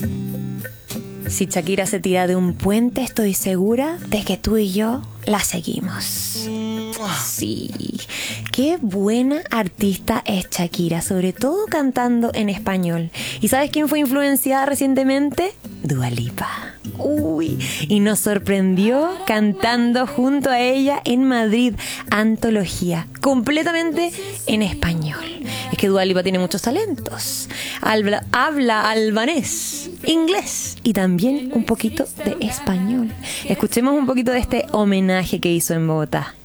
Si Shakira se tira de un puente, estoy segura de que tú y yo la seguimos. Sí, qué buena artista es Shakira, sobre todo cantando en español. ¿Y sabes quién fue influenciada recientemente? Dua Lipa. Uy, y nos sorprendió cantando junto a ella en Madrid, Antología, completamente en español. Es que Dua Lipa tiene muchos talentos. Habla albanés, inglés y también un poquito de español. Escuchemos un poquito de este homenaje que hizo en Bogotá.